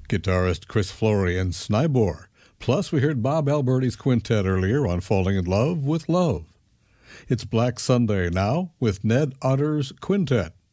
Guitarist Chris Flory and Snybor. Plus, we heard Bob Alberti's quintet earlier on Falling in Love with Love. It's Black Sunday now with Ned Otter's Quintet.